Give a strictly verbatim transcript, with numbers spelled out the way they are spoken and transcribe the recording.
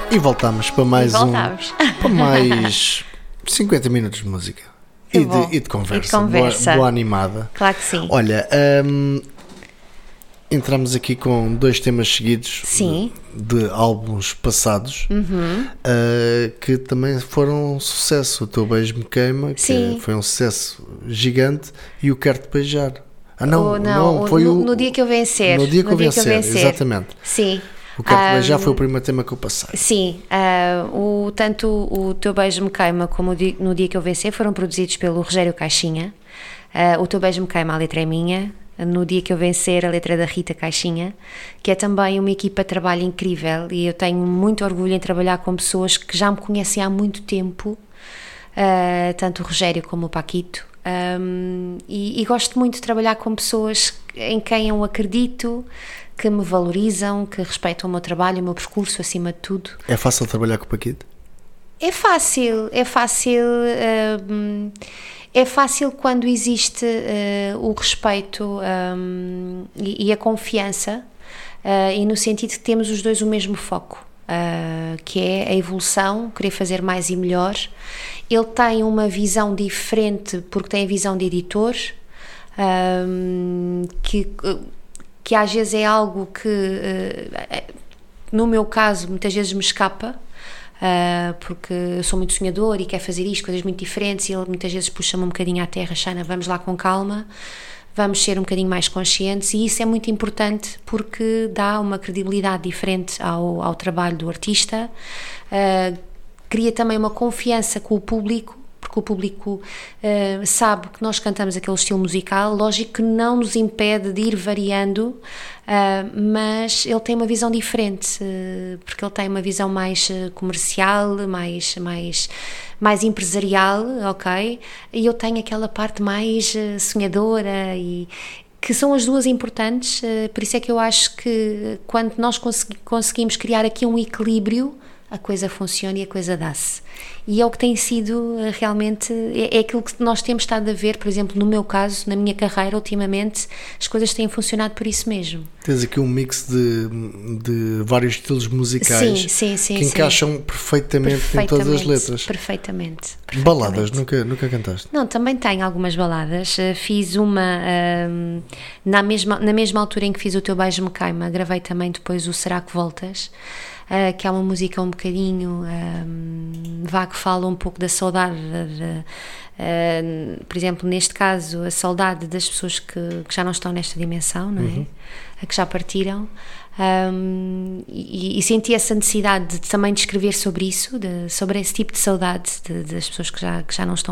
E voltamos para mais E voltamos. um. Para mais cinquenta minutos de música. Que E bom. de, e de conversa. E de conversa. Boa, boa animada. Claro que sim. Olha, hum, entramos aqui com dois temas seguidos. Sim. De, de álbuns passados. Uhum. Uh, que também foram um sucesso. O Teu Beijo Me Queima, que Sim. foi um sucesso gigante. E o Quero-te Beijar. Ah, não, Oh, não, não foi no, o. no dia que eu vencer. No dia que, no eu, dia vencer, que eu vencer, exatamente. Sim. O Quero-te Um, Beijar foi o primeiro tema que eu passei. Sim, uh, o, tanto o Teu Beijo Me Queima como o di, No Dia que eu vencer foram produzidos pelo Rogério Caixinha. Uh, o Teu Beijo Me Queima, a letra é minha. No Dia que eu vencer, a letra é da Rita Caixinha, que é também uma equipa de trabalho incrível, e eu tenho muito orgulho em trabalhar com pessoas que já me conhecem há muito tempo, uh, tanto o Rogério como o Paquito. Um, e, e gosto muito de trabalhar com pessoas em quem eu acredito, que me valorizam, que respeitam o meu trabalho, o meu percurso acima de tudo. É fácil trabalhar com o Paquito? É fácil, é fácil, um, é fácil quando existe uh, o respeito um, e, e a confiança, uh, e no sentido que temos os dois o mesmo foco. Uh, que é a evolução, querer fazer mais e melhor. Ele tem uma visão diferente porque tem a visão de editor, um, que, que às vezes é algo que, uh, no meu caso, muitas vezes me escapa, uh, porque eu sou muito sonhador e quero fazer isto, coisas muito diferentes, e ele muitas vezes puxa-me um bocadinho à terra. Xana, vamos lá com calma, vamos ser um bocadinho mais conscientes, e isso é muito importante porque dá uma credibilidade diferente ao, ao trabalho do artista, uh, cria também uma confiança com o público, porque o público uh, sabe que nós cantamos aquele estilo musical. Lógico que não nos impede de ir variando, uh, mas ele tem uma visão diferente, uh, porque ele tem uma visão mais uh, comercial, mais, mais, mais empresarial, ok? E eu tenho aquela parte mais uh, sonhadora, e que são as duas importantes, uh, por isso é que eu acho que quando nós consegui- conseguimos criar aqui um equilíbrio, a coisa funciona e a coisa dá-se. E é o que tem sido realmente, é, é aquilo que nós temos estado a ver, por exemplo, no meu caso, na minha carreira, ultimamente, as coisas têm funcionado por isso mesmo. Tens aqui um mix de, de vários estilos musicais, Sim, sim, sim, que sim. encaixam perfeitamente, em todas as letras. Perfeitamente, perfeitamente. Baladas, nunca, nunca cantaste? Não, também tenho algumas baladas. Uh, Fiz uma um, na, mesma, na mesma altura em que fiz o Teu Beijo Me Queima, gravei também depois o Será que Voltas, uh, que é uma música um bocadinho um, vá, que fala um pouco da saudade, de, uh, por exemplo, neste caso, a saudade das pessoas que, que já não estão nesta dimensão, não é? Uhum. Que já partiram. Um, e, e senti essa necessidade de, também de escrever sobre isso, de, sobre esse tipo de saudade de, das pessoas que já, que já não estão